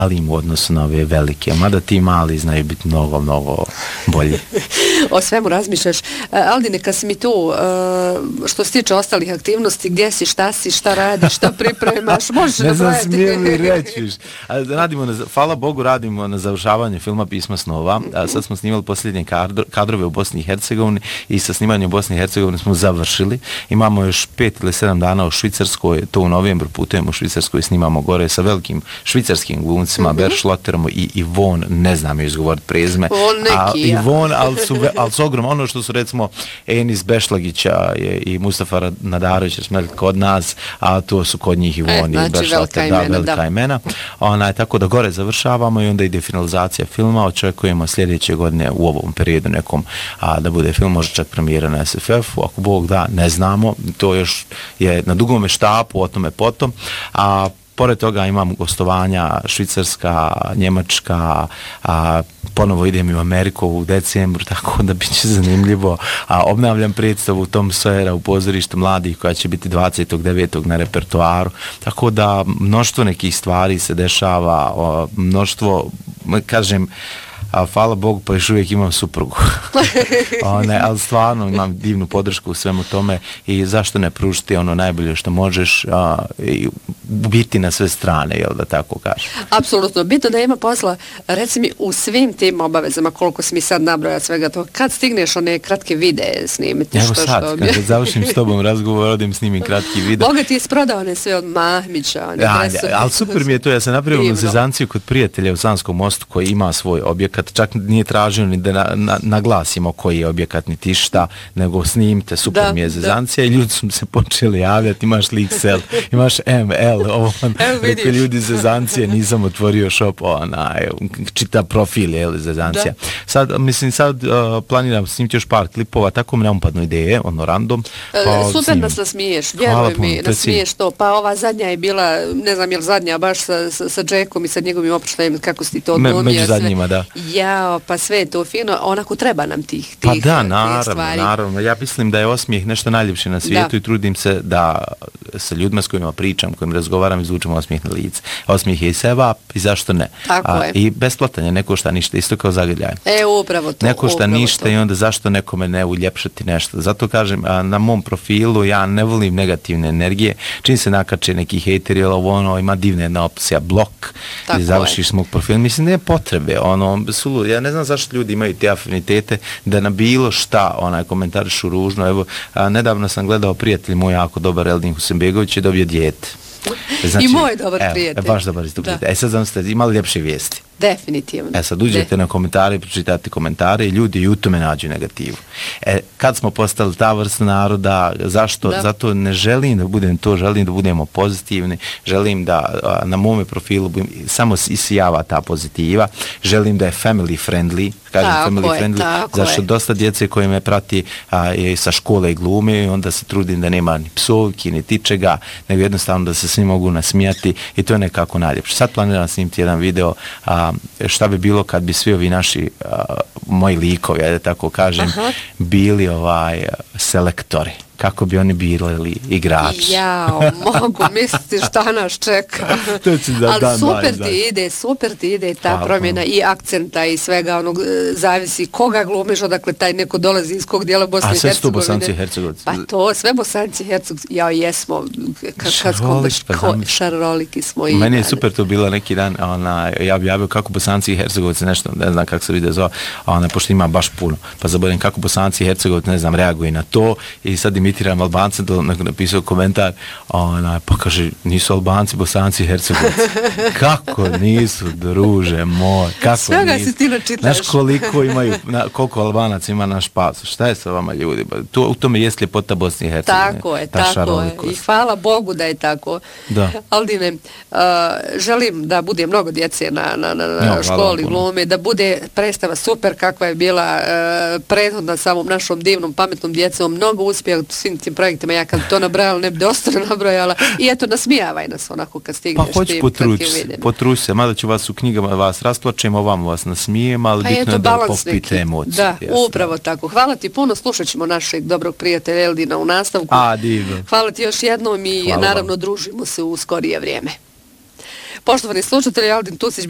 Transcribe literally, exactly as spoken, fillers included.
malim u odnosu na ove velike, mada ti mali znaju biti mnogo, mnogo bolji. O svemu razmišljaš. Aldine, kad si mi tu, što se tiče ostalih aktivnosti, gdje si, šta si, šta radiš, šta pripremaš, možeš ne znam nabrajati. smijem li reći. Radimo na, hvala Bogu, radimo na završavanju filma Pisma snova. A sad smo snimali posljednje kadrove u Bosni i Hercegovini i sa snimanjem u Bosni i Hercegovini smo završili. Imamo još pet ili sedam dana u Švicarskoj, to u novembru putujemo u Švicarskoj i snimamo gore sa velikim švicarskim glumcima, mm-hmm. Beršloterom i Ivon, ne znam je izgovoriti prezime. On neki, ja. Ivon, ali su, ali su ogromno, ono što su recimo Enis Bešlagića i Mustafa Nadarović kod nas, a to su kod njih Ivon e, znači, i Bešloter, da, velika da. imena. Ona, tako da gore završavamo i onda ide finalizacija filma, očekujemo sljedeće godine u ovom periodu nekom a, da bude film, može čak premijera na S F F-u, ako Bog da, ne znamo, to još je na dugome štapu, o tome potom, a pored toga imam gostovanja Švicarska, Njemačka, a, ponovo idem i u Ameriku u decembru, tako da bit će zanimljivo. A, obnavljam predstavu Tom Sawyera u pozorištu mladih koja će biti dvadesetog devetog na repertoaru. Tako da mnoštvo nekih stvari se dešava, o, mnoštvo, kažem, a hvala Bogu, pa još uvijek imam suprugu. One, ali stvarno imam divnu podršku u svemu tome i zašto ne pružiti ono najbolje što možeš a, i biti na sve strane, jel da tako kažem. Apsolutno, bitno da ima posla, reci mi, u svim tim obavezama, koliko si mi sad nabroja svega to, kad stigneš one kratke videe snimiti? Evo što, sad, što... kad završim s tobom razgovor, odim snimim kratki video. Boga ti je sprodao ne sve od Mahmića. One ja, ali super mi je to, ja sam napravio sezanciju kod prijatelja u Sanskom mostu koji ima svoj objekat, čak nije tražio ni da na, na, naglasimo koji je objekat ni ti šta, nego snimite, super da, mi je zezancija i ljudi su se počeli javljati, imaš li X L, imaš M L, ovo, rekao ljudi zezancije, nisam otvorio shop, onaj, čita profil, je li zezancija. Da. Sad, mislim, sad uh, planiram snimiti još par klipova, tako mi ne upadnu ideje, ono random. Pa, super snimim. Nas nasmiješ, vjeruj mi, nasmiješ to, pa ova zadnja je bila, ne znam je li zadnja, baš sa, sa, sa Jackom i sa njegovim oproštajem, kako si to odglumio. Me, među zadnjima, da. Ja, pa sve je to fino, onako treba nam tih, tih, pa da, tih naravno, stvari. naravno. Ja mislim da je osmijeh nešto najljepše na svijetu da. I trudim se da sa ljudima s kojima pričam, kojim razgovaram, izvučem osmijeh na lice. Osmijeh je i sevap i zašto ne. Tako A, je. I besplatan je, ne košta ništa, isto kao zagrljaj. E, upravo to. Ne košta ništa to. I onda zašto nekome ne uljepšati nešto. Zato kažem, a, na mom profilu ja ne volim negativne energije. Čim se nakače neki hejteri, ili ono, ima divna jedna opcija, blok, gdje završiš s mog profila. Mislim, ne je potrebe, ono, su, ja ne znam zašto ljudi imaju te afinitete da na bilo šta onaj komentarišu ružno. Evo, a, nedavno sam gledao prijatelj moj jako dobar, Eldin Husenbegović, je dobio dijete. Znači, i moj dobar evo, prijatelj. Baš dobar isto prijatelj. E sad znam ste imali ljepše vijesti. Definitivno. E sad uđete De. na komentare i pročitate komentare i ljudi i u tome nađu negativu. E, kad smo postali ta vrsta naroda, zašto? Da. Zato ne želim da budem to, želim da budemo pozitivni, želim da a, na mome profilu budem, samo isijava ta pozitiva, želim da je family friendly, kažem tako family je, friendly, zašto je. Dosta djece koje me prati a, je sa škole i glume i onda se trudim da nema ni psovki, ni tičega, nego jednostavno da se svi mogu nasmijati i to je nekako najljepše. Sad planiram snimiti jedan video a, šta bi bilo kad bi svi ovi naši a, moji likovi, ja da tako kažem, aha. bili ovaj selektori. Kako bi oni bili igrači. Jao, mogu misliti šta nas čeka. To će za ali dan super daj, ti ide, super ti ide ta hvala, promjena i akcenta i svega onog, zavisi koga glumiš, odakle taj neko dolazi iz kog dijela Bosne i Hercegovine. A sve su to Bosanci i Hercegovci? Pa to, sve Bosanci i Hercegovci. Ja, jesmo, kad smo šaroliki smo. I meni je super to bilo neki dan, ona, ja bi javio kako Bosanci i Hercegovci, nešto, ne znam kako se vide zove, ona, pošto ima baš puno, pa zaboravim kako Bosanci i Hercegovci, ne znam, reaguju na to i sad imitiram Albance, to neko napisao komentar, ona, pa kaže, nisu Albanci, Bosanci i Hercegovci. Kako nisu, druže moj, kako svega nisu. Si ti načitaš. Znaš koliko imaju, na, koliko Albanaca ima naš pasoš, šta je sa vama ljudi? To, u tome jest ljepota Bosne i Hercegovine. Tako je, tako je. I hvala Bogu da je tako. Da. Aldine, uh, želim da bude mnogo djece na, na, na, na no, školi glume, da bude predstava super kakva je bila uh, prethodna samom našom divnom, pametnom djecom, mnogo uspjeha svim tim projektima, ja kad to nabrajala, ne bi dosta nabrajala i eto, nasmijavaj nas onako kad stigneš. Pa hoću potrući se, mada ću vas u knjigama vas rasplačem, ovamo vas nasmijem, ali pa bitno je da popite emocije. Da, jasno. Upravo tako. Hvala ti puno, slušat ćemo našeg dobrog prijatelja Eldina u nastavku. A, divno. Hvala ti još jednom i hvala naravno vam. Družimo se u skorije vrijeme. Poštovani slušatelji, Aldin Tusić